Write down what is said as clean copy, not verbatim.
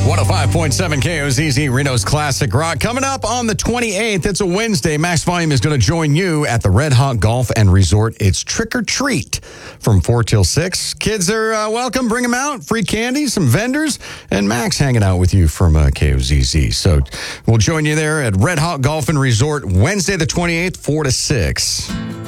105.7 KOZZ, Reno's Classic Rock. Coming up on the 28th, it's a Wednesday. Max Volume is going to join you at the Red Hawk Golf and Resort. It's Trick or Treat from 4 till 6. Kids are welcome. Bring them out. Free candy, some vendors, and Max hanging out with you from KOZZ. So we'll join you there at Red Hawk Golf and Resort Wednesday the 28th, 4 to 6.